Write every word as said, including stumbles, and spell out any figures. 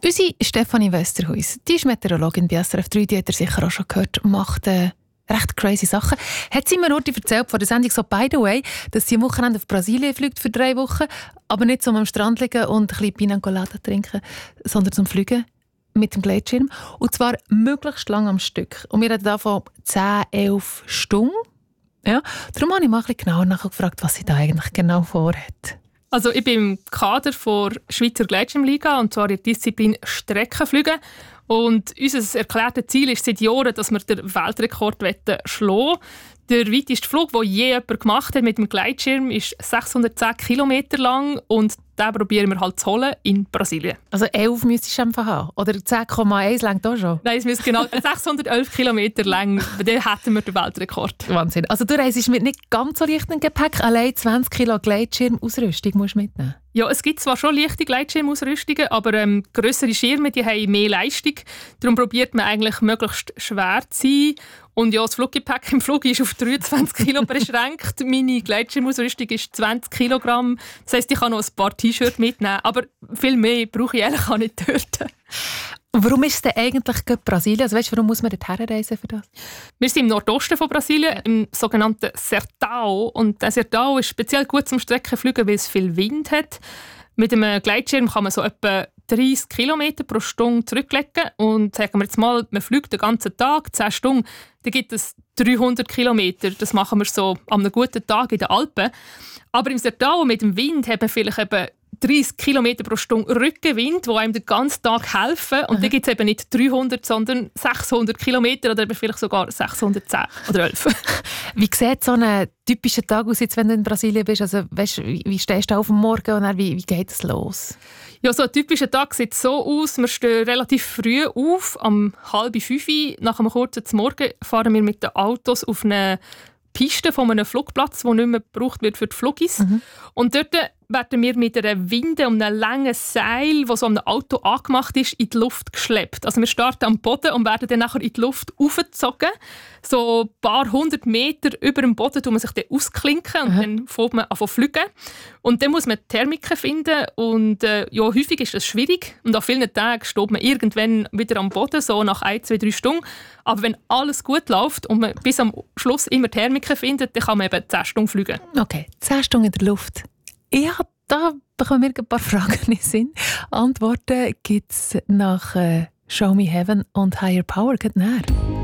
Unsere Stefanie Westerhuis, die ist Meteorologin bei S R F drei, die hat ihr sicher auch schon gehört, macht äh, recht crazy Sachen. Hat sie mir nur erzählt vor der Sendung so «By the way», dass sie am Wochenende auf Brasilien fliegt für drei Wochen, aber nicht zum am Strand liegen und ein bisschen Pina Colada trinken, sondern zum Fliegen mit dem Gleitschirm. Und zwar möglichst lang am Stück. Und wir reden da von zehn, elf Stunden. Ja. Darum habe ich mal ein bisschen genauer nachgefragt, was sie da eigentlich genau vorhat. Also ich bin im Kader der Schweizer Gleitschirmliga und zwar in der Disziplin Streckenflüge. Und unser erklärtes Ziel ist seit Jahren, dass wir den Weltrekord schlagen wollen. Der weiteste Flug, den je jemand gemacht hat mit dem Gleitschirm, ist sechshundertzehn Kilometer lang und den probieren wir halt zu holen in Brasilien. Also elf müsstest du einfach haben? Oder zehn Komma eins längt auch schon? Nein, es müsste genau sechshundertelf Kilometer lang. Bei dem hätten wir den Weltrekord. Wahnsinn. Also du reist mit nicht ganz so leichtem Gepäck. Allein zwanzig Kilo Gleitschirmausrüstung musst du mitnehmen. Ja, es gibt zwar schon leichte Gleitschirmausrüstungen, aber ähm, grössere Schirme die haben mehr Leistung. Darum probiert man eigentlich möglichst schwer zu sein. Und ja, das Fluggepäck im Flug ist auf dreiundzwanzig Kilo beschränkt. Meine Gleitschirmausrüstung ist zwanzig Kilogramm. Das heisst, ich kann noch ein paar T-Shirts mitnehmen. Aber viel mehr brauche ich eigentlich auch nicht dort. Warum ist es denn eigentlich gerade Brasilien? Also weißt, warum muss man dorthin reisen für das? Wir sind im Nordosten von Brasilien, im sogenannten Sertão. Und der Sertão ist speziell gut zum Streckenfliegen, weil es viel Wind hat. Mit einem Gleitschirm kann man so etwa dreißig Kilometer pro Stunde zurücklegen. Und sagen wir jetzt mal, man fliegt den ganzen Tag, zehn Stunden, dann gibt es dreihundert Kilometer. Das machen wir so an einem guten Tag in den Alpen. Aber im Sertão mit dem Wind hat man vielleicht eben dreißig Kilometer pro Stunde Rückenwind, die einem den ganzen Tag helfen. Und mhm. dann gibt es eben nicht dreihundert, sondern sechshundert Kilometer oder eben vielleicht sogar sechshundertzehn oder elf. Wie sieht so ein typischer Tag aus, jetzt, wenn du in Brasilien bist? Also, weißt, wie, wie stehst du auf am Morgen und dann, wie, wie geht es los? Ja, so ein typischer Tag sieht so aus. Wir stehen relativ früh auf, um halb fünf. Nach einem kurzen Morgen fahren wir mit den Autos auf eine Piste von einem Flugplatz, der nicht mehr gebraucht wird für die Flugis. Mhm. Und dort werden wir mit einer Winde um einen langen Seil, das so an einem Auto angemacht ist, in die Luft geschleppt. Also wir starten am Boden und werden dann nachher in die Luft aufgezogen. So ein paar hundert Meter über dem Boden tut man sich dann ausklinken und mhm. dann fängt man an zu fliegen. Und dann muss man Thermiken finden und äh, ja, häufig ist das schwierig. Und an vielen Tagen steht man irgendwann wieder am Boden, so nach ein, zwei, drei Stunden. Aber wenn alles gut läuft und man bis am Schluss immer Thermiken findet, dann kann man eben zehn Stunden fliegen. Okay, zehn Stunden in der Luft. Ja, da bekommen wir ein paar Fragen in den Sinn. Antworten gibt es nach äh, «Show Me Heaven» und «Higher Power» geht näher.